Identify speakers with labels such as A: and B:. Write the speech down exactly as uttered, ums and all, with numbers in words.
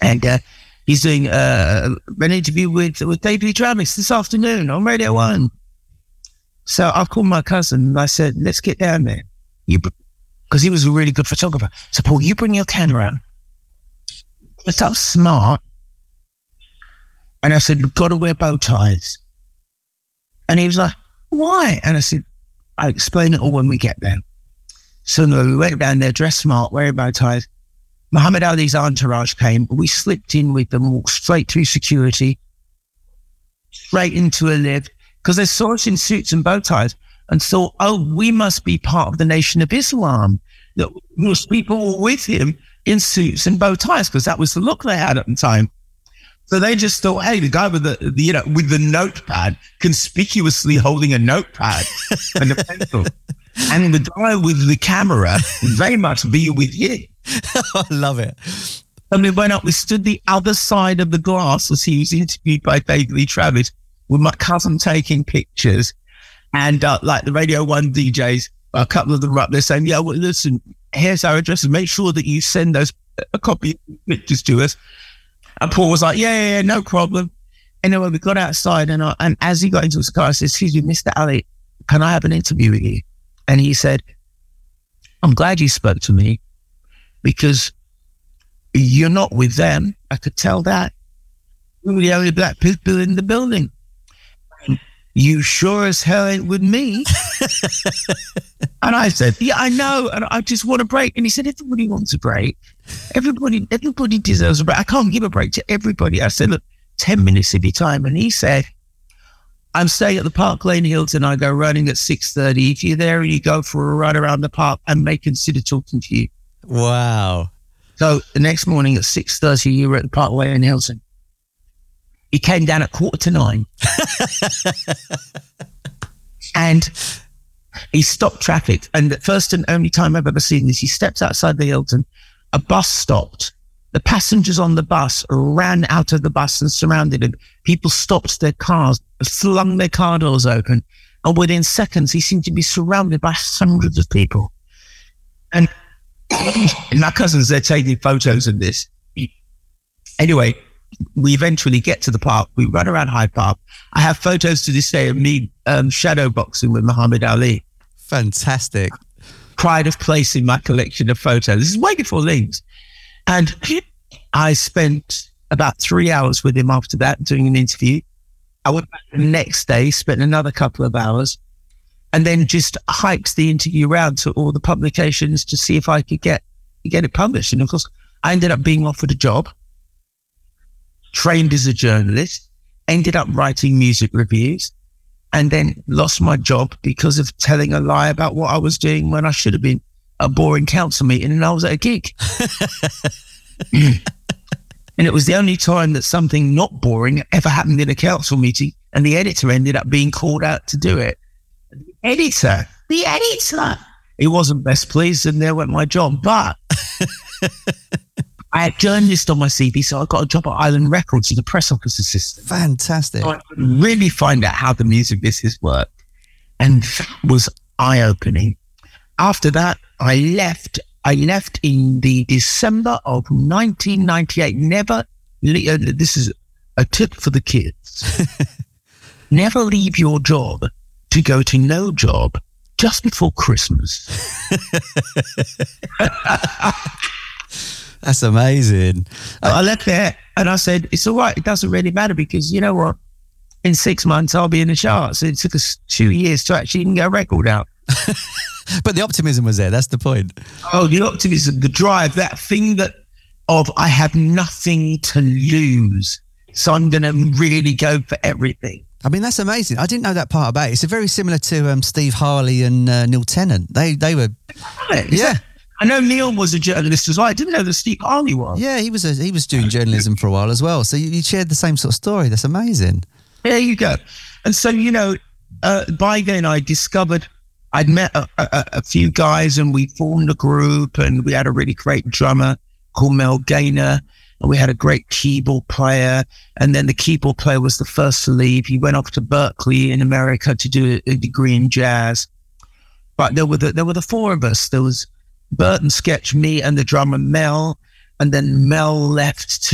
A: And uh, he's doing uh, an interview with, with David Lee Travis this afternoon on Radio One. So I called my cousin and I said, let's get down there. You, because he was a really good photographer. So Paul, you bring your camera. It's up smart. And I said, we've got to wear bow ties. And he was like, why? And I said, I'll explain it all when we get there. So no, we went down there, dressed smart, wearing bow ties. Muhammad Ali's entourage came. We slipped in with them, walked straight through security, straight into a lift, because they saw us in suits and bow ties and thought, oh, we must be part of the Nation of Islam. That most people were with him in suits and bow ties, because that was the look they had at the time. So they just thought, hey, the guy with the, the you know, with the notepad, conspicuously holding a notepad and a pencil, and the guy with the camera very much be with you.
B: I love it.
A: And we went up, we stood the other side of the glass as he was interviewed by David Lee Travis, with my cousin taking pictures, and uh, like the Radio One D Js, a couple of them were up there saying, yeah, well, listen, here's our address, and make sure that you send those a copy of the pictures to us. And Paul was like, yeah, yeah, yeah, no problem. Anyway, we got outside, and I, and as he got into his car, I said, excuse me, Mister Ali, can I have an interview with you? And he said, I'm glad you spoke to me, because you're not with them. I could tell that. We were the only black people in the building. You sure as hell ain't with me. And I said, yeah, I know, and I just want a break. And he said, everybody wants a break. Everybody, everybody deserves a break. I can't give a break to everybody. I said, look, ten minutes of your time. And he said, I'm staying at the Park Lane Hilton. I go running at six thirty. If you're there and you go for a run around the park, I may consider talking to you.
B: Wow.
A: So the next morning at six thirty, you were at the Park Lane Hilton. He came down at quarter to nine. And he stopped traffic. And the first and only time I've ever seen this, he stepped outside the Hilton. A bus stopped. The passengers on the bus ran out of the bus and surrounded him. People stopped their cars, flung their car doors open. And within seconds, he seemed to be surrounded by hundreds of people. And, and my cousins, they're taking photos of this. Anyway, we eventually get to the park. We run around Hyde Park. I have photos to this day of me um, shadow boxing with Muhammad Ali.
B: Fantastic.
A: Pride of place in my collection of photos. This is way before Leeds. And I spent about three hours with him after that doing an interview. I went back the next day, spent another couple of hours, and then just hiked the interview around to all the publications to see if I could get, get it published. And of course, I ended up being offered a job. Trained as a journalist, ended up writing music reviews, and then lost my job because of telling a lie about what I was doing when I should have been at a boring council meeting and I was at a gig. And it was the only time that something not boring ever happened in a council meeting, and the editor ended up being called out to do it. The editor, the editor, he wasn't best pleased, and there went my job. But I had journalist on my C V, so I got a job at Island Records as a press office assistant.
B: Fantastic.
A: So I could really find out how the music business worked. And that was eye-opening. After that, I left. I left in the December of nineteen ninety-eight. Never, le- uh, this is a tip for the kids. Never leave your job to go to no job just before Christmas.
B: That's amazing.
A: I left there and I said, it's all right. It doesn't really matter, because you know what? In six months, I'll be in the charts. It took us two years to actually even get a record out.
B: But the optimism was there. That's the point.
A: Oh, the optimism, the drive, that thing that of I have nothing to lose. So I'm going to really go for everything.
B: I mean, that's amazing. I didn't know that part about it. It's very similar to um, Steve Harley and uh, Neil Tennant. They they were...
A: Right,
B: yeah.
A: That, I know Neil was a journalist as well. I didn't know that Steve Harley was.
B: Yeah, he was a, he was doing journalism for a while as well. So you, you shared the same sort of story. That's amazing.
A: There you go. And so, you know, uh, by then I discovered I'd met a, a, a few guys, and we formed a group, and we had a really great drummer called Mel Gaynor, and we had a great keyboard player. And then the keyboard player was the first to leave. He went off to Berkeley in America to do a, a degree in jazz. But there were the, there were the four of us. There was Burton Sketch, me, and the drummer Mel. And then Mel left to